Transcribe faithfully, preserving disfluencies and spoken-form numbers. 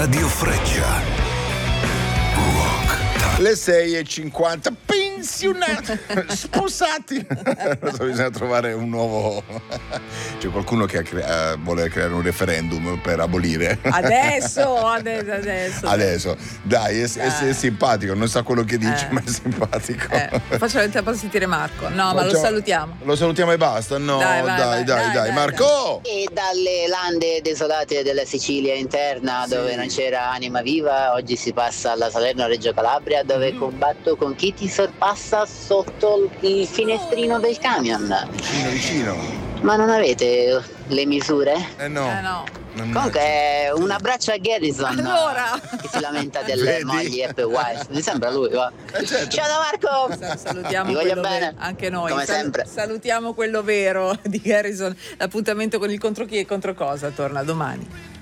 Radio Freccia. Le sei e cinquanta, pensionati, sposati. Adesso bisogna trovare un nuovo. C'è qualcuno che crea... vuole creare un referendum per abolire. Adesso, adesso, adesso. Adesso, dai, è, è, è simpatico, non sa quello che dice, eh. ma è simpatico. Eh, faccio il tempo a sentire Marco. No, ma Facciamo... lo salutiamo. Lo salutiamo e basta? No, dai, dai, vai, dai, vai, dai, dai, dai, Marco! E dalle lande desolate della Sicilia interna, sì, dove non c'era anima viva, oggi si passa alla Salerno-Reggio Calabria, dove mm. combatto con chi ti sorpassa sotto il finestrino del camion. Vicino, vicino. Ma non avete le misure? Eh no. Eh no. Comunque un abbraccio a Garrison, allora, che si lamenta delle mogli Happy Wife. Mi sembra lui, va. Eh, certo. Ciao da Marco. Salutiamo Vi voglio quello bene. Vero, anche noi. Come Sal- sempre. Salutiamo quello vero di Garrison. L'appuntamento con il contro chi e contro cosa torna domani.